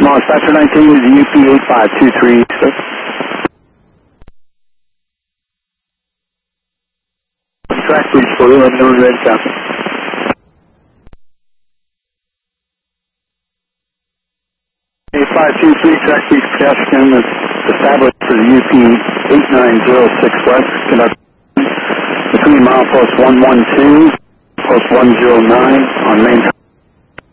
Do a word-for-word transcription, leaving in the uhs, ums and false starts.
Moss Factor nineteen to the U P eight five two three six. Track please for unknown red south. eight five two three, track please pedestrian is established for the U P eight nine zero six west. Conduct between mile post one one two, post one zero nine on main.